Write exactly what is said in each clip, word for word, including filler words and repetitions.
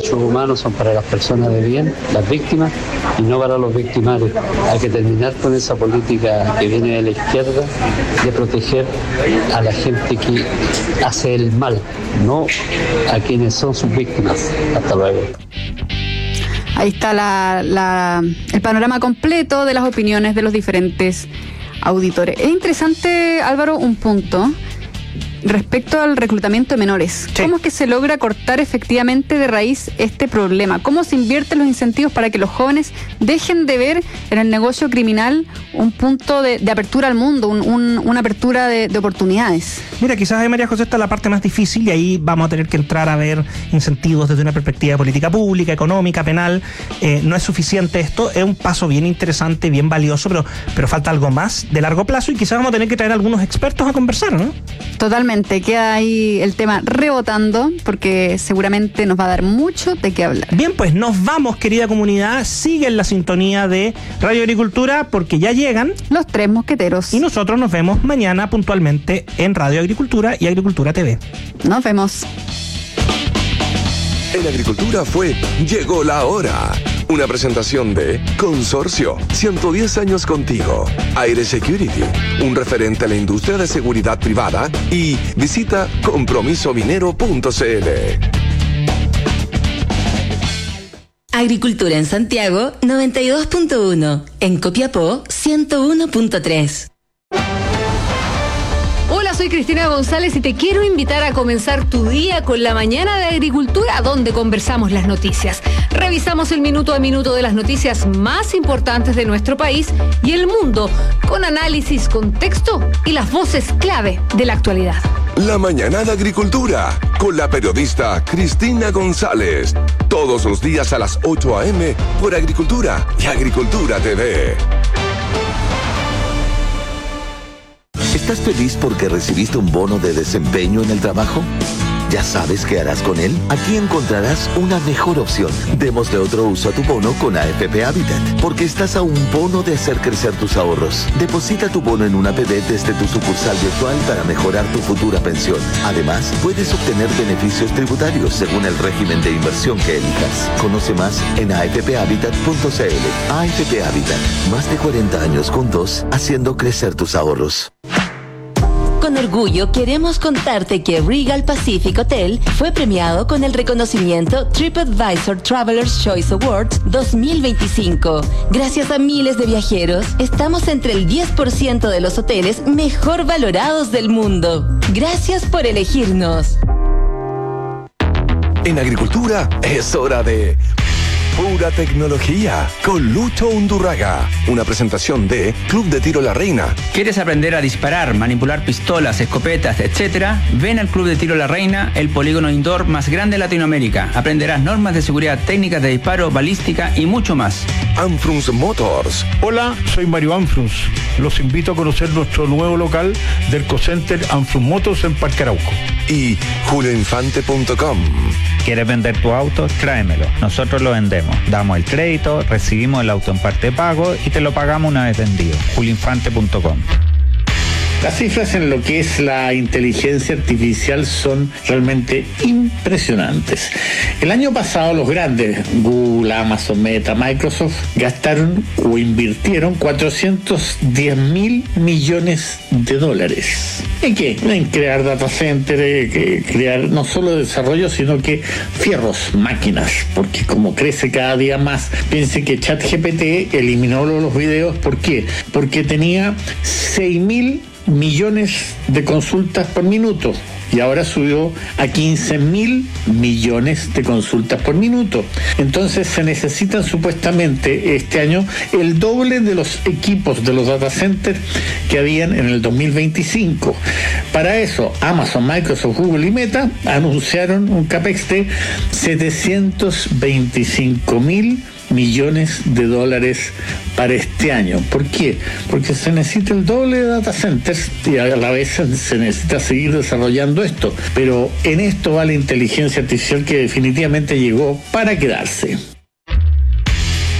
derechos humanos son para las personas de bien, las víctimas, y no para los victimarios. Hay que terminar con esa política que viene de la izquierda de proteger a la gente que hace el mal, no a quienes son sus víctimas. Hasta luego. Ahí está la, la, el panorama completo de las opiniones de los diferentes auditores. Es interesante, Álvaro, un punto respecto al reclutamiento de menores. Sí. ¿Cómo es que se logra cortar efectivamente de raíz este problema? ¿Cómo se invierten los incentivos para que los jóvenes dejen de ver en el negocio criminal un punto de, de apertura al mundo, un, un, una apertura de, de oportunidades? Mira, quizás ahí, María José, está la parte más difícil y ahí vamos a tener que entrar a ver incentivos desde una perspectiva de política pública, económica, penal. Eh, no es suficiente esto, es un paso bien interesante, bien valioso, pero, pero falta algo más de largo plazo y quizás vamos a tener que traer a algunos expertos a conversar, ¿no? Totalmente. Queda ahí el tema rebotando porque seguramente nos va a dar mucho de qué hablar. Bien, pues nos vamos, querida comunidad. Sigue en la sintonía de Radio Agricultura porque ya llegan los tres mosqueteros. Y nosotros nos vemos mañana puntualmente en Radio Agricultura y Agricultura T V. Nos vemos. En Agricultura fue Llegó la Hora. Una presentación de Consorcio, ciento diez años contigo. Aire Security, un referente a la industria de seguridad privada. Y visita compromiso minero punto c l. Agricultura en Santiago, noventa y dos punto uno. En Copiapó, ciento uno punto tres. Hola, soy Cristina González y te quiero invitar a comenzar tu día con la mañana de Agricultura, donde conversamos las noticias. Revisamos el minuto a minuto de las noticias más importantes de nuestro país y el mundo, con análisis, contexto y las voces clave de la actualidad. La mañana de Agricultura, con la periodista Cristina González. Todos los días a las ocho a eme por Agricultura y Agricultura T V. ¿Estás feliz porque recibiste un bono de desempeño en el trabajo? ¿Ya sabes qué harás con él? Aquí encontrarás una mejor opción. Démosle otro uso a tu bono con A F P Habitat, porque estás a un bono de hacer crecer tus ahorros. Deposita tu bono en una A P B desde tu sucursal virtual para mejorar tu futura pensión. Además, puedes obtener beneficios tributarios según el régimen de inversión que elijas. Conoce más en a f p habitat punto c l. A F P Habitat, más de cuarenta años juntos, haciendo crecer tus ahorros. Con orgullo queremos contarte que Regal Pacific Hotel fue premiado con el reconocimiento TripAdvisor Traveler's Choice Awards dos mil veinticinco. Gracias a miles de viajeros, estamos entre el diez por ciento de los hoteles mejor valorados del mundo. Gracias por elegirnos. En Agricultura es hora de Pura Tecnología con Lucho Undurraga. Una presentación de Club de Tiro La Reina. ¿Quieres aprender a disparar, manipular pistolas, escopetas, etcétera? Ven al Club de Tiro La Reina, el polígono indoor más grande de Latinoamérica. Aprenderás normas de seguridad, técnicas de disparo, balística y mucho más. Anfrunz Motors. Hola, soy Mario Anfrunz. Los invito a conocer nuestro nuevo local del Cocenter Anfrunz Motors en Parque Arauco. Y julio infante punto com. ¿Quieres vender tu auto? Tráemelo. Nosotros lo vendemos. Damos el crédito, recibimos el auto en parte de pago y te lo pagamos una vez vendido. julio infante punto com. Las cifras en lo que es la inteligencia artificial son realmente impresionantes. El año pasado los grandes, Google, Amazon, Meta, Microsoft, gastaron o invirtieron cuatrocientos diez mil millones de dólares. ¿En qué? En crear data center, eh, crear no solo desarrollo, sino que fierros, máquinas, porque como crece cada día más, piense que ChatGPT eliminó los videos. ¿Por qué? Porque tenía seis mil millones de consultas por minuto y ahora subió a quince mil millones de consultas por minuto. Entonces se necesitan supuestamente este año el doble de los equipos de los data centers que habían en el dos mil veinticinco. Para eso Amazon, Microsoft, Google y Meta anunciaron un capex de setecientos veinticinco mil millones de dólares para este año. ¿Por qué? Porque se necesita el doble de data centers y a la vez se necesita seguir desarrollando esto. Pero en esto va la inteligencia artificial, que definitivamente llegó para quedarse.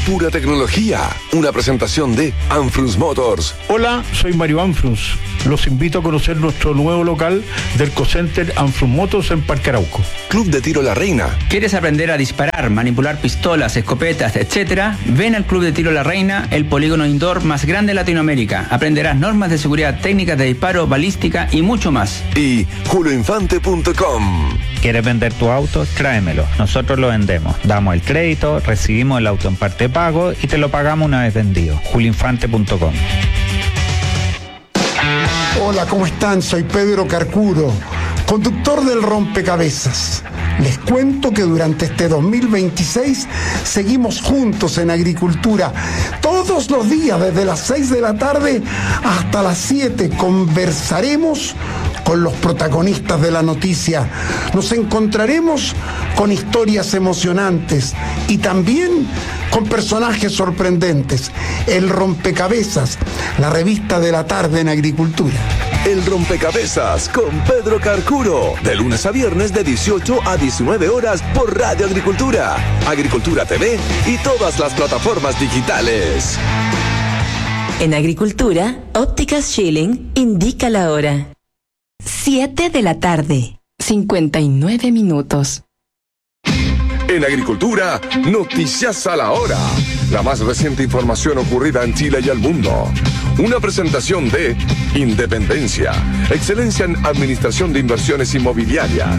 pura tecnología. Una presentación de Anfrus Motors. Hola, soy Mario Anfrus. Los invito a conocer nuestro nuevo local del Cocenter Anfrus Motors en Parque Arauco. Club de Tiro La Reina. ¿Quieres aprender a disparar, manipular pistolas, escopetas, etcétera? Ven al Club de Tiro La Reina, el polígono indoor más grande de Latinoamérica. Aprenderás normas de seguridad, técnicas de disparo, balística y mucho más. Y julio infante punto com. ¿Quieres vender tu auto? Tráemelo. Nosotros lo vendemos. Damos el crédito, recibimos el auto en parte pago y te lo pagamos una vez vendido. julio infante punto com. Hola, ¿cómo están? Soy Pedro Carcuro, conductor del Rompecabezas. Les cuento que durante este dos mil veintiséis seguimos juntos en agricultura. Todos los días, desde las seis de la tarde hasta las siete, conversaremos con los protagonistas de la noticia. Nos encontraremos con historias emocionantes y también con personajes sorprendentes. El Rompecabezas, la revista de la tarde en agricultura. El Rompecabezas con Pedro Carcuro, de lunes a viernes de dieciocho a diecinueve horas por Radio Agricultura, Agricultura T V y todas las plataformas digitales. En Agricultura, Ópticas Schilling indica la hora. siete de la tarde, cincuenta y nueve minutos. En Agricultura, noticias a la hora. La más reciente información ocurrida en Chile y el mundo. Una presentación de Independencia, excelencia en administración de inversiones inmobiliarias.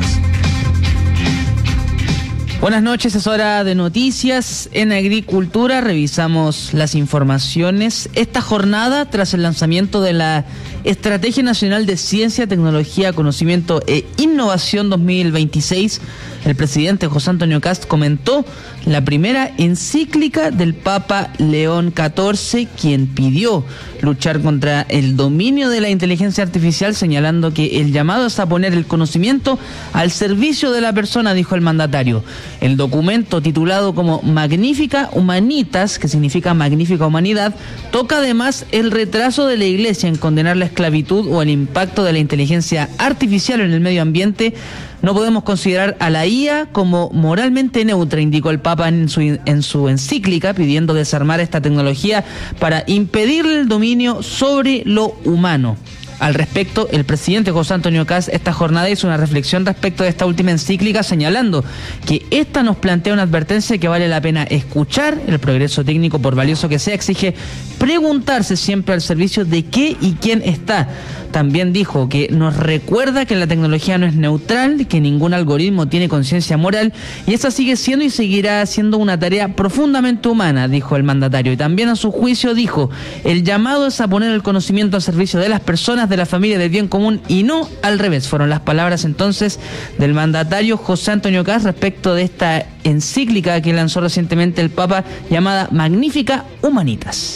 Buenas noches, es hora de noticias en Agricultura. Revisamos las informaciones. Esta jornada, tras el lanzamiento de la Estrategia Nacional de Ciencia, Tecnología, Conocimiento e Innovación dos mil veintiséis, el presidente José Antonio Kast comentó la primera encíclica del Papa León catorce, quien pidió luchar contra el dominio de la inteligencia artificial, señalando que el llamado es a poner el conocimiento al servicio de la persona, dijo el mandatario. El documento, titulado como Magnifica Humanitas, que significa Magnífica Humanidad, toca además el retraso de la Iglesia en condenar la esclavitud o el impacto de la inteligencia artificial en el medio ambiente. No podemos considerar a la I A como moralmente neutra, indicó el Papa en su, en su encíclica, pidiendo desarmar esta tecnología para impedir el dominio sobre lo humano. Al respecto, el presidente José Antonio Kast esta jornada hizo una reflexión respecto de esta última encíclica, señalando que esta nos plantea una advertencia que vale la pena escuchar. El progreso técnico, por valioso que sea, exige preguntarse siempre al servicio de qué y quién está. También dijo que nos recuerda que la tecnología no es neutral, que ningún algoritmo tiene conciencia moral, y esa sigue siendo y seguirá siendo una tarea profundamente humana, dijo el mandatario. Y también a su juicio dijo, el llamado es a poner el conocimiento al servicio de las personas, de la familia, del bien común y no al revés. Fueron las palabras entonces del mandatario José Antonio Kast respecto de esta encíclica que lanzó recientemente el Papa llamada Magnifica Humanitas.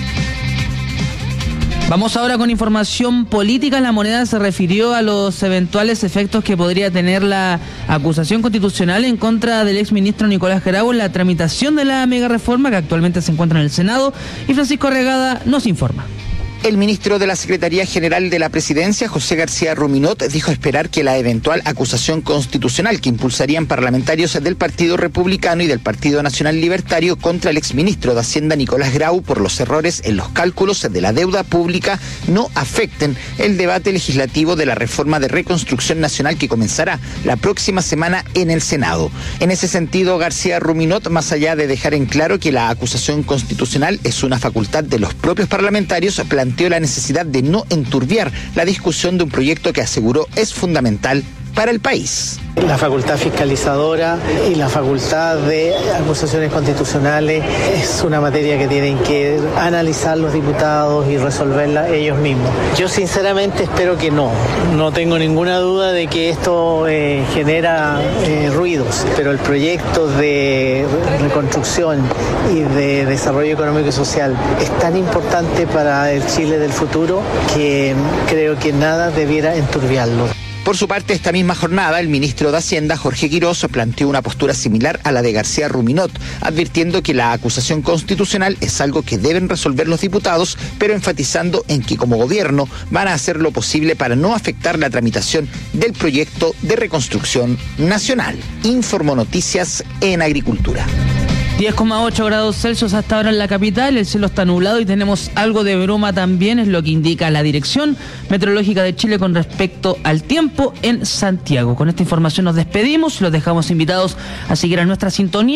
Vamos ahora con información política. La Moneda se refirió a los eventuales efectos que podría tener la acusación constitucional en contra del exministro Nicolás Grau en la tramitación de la mega reforma que actualmente se encuentra en el Senado, y Francisco Arregada nos informa. El ministro de la Secretaría General de la Presidencia, José García Ruminot, dijo esperar que la eventual acusación constitucional que impulsarían parlamentarios del Partido Republicano y del Partido Nacional Libertario contra el exministro de Hacienda Nicolás Grau por los errores en los cálculos de la deuda pública no afecten el debate legislativo de la reforma de reconstrucción nacional que comenzará la próxima semana en el Senado. En ese sentido, García Ruminot, más allá de dejar en claro que la acusación constitucional es una facultad de los propios parlamentarios, planteó la necesidad de no enturbiar la discusión de un proyecto que aseguró es fundamental para el país. La facultad fiscalizadora y la facultad de acusaciones constitucionales es una materia que tienen que analizar los diputados y resolverla ellos mismos. Yo sinceramente espero que no. No tengo ninguna duda de que esto eh, genera eh, ruidos, pero el proyecto de reconstrucción y de desarrollo económico y social es tan importante para el Chile del futuro que creo que nada debiera enturbiarlo. Por su parte, esta misma jornada, el ministro de Hacienda, Jorge Quirós, planteó una postura similar a la de García Ruminot, advirtiendo que la acusación constitucional es algo que deben resolver los diputados, pero enfatizando en que como gobierno van a hacer lo posible para no afectar la tramitación del proyecto de reconstrucción nacional. Informó Noticias en Agricultura. diez coma ocho grados Celsius hasta ahora en la capital, el cielo está nublado y tenemos algo de bruma también, es lo que indica la Dirección Meteorológica de Chile con respecto al tiempo en Santiago. Con esta información nos despedimos, los dejamos invitados a seguir a nuestra sintonía.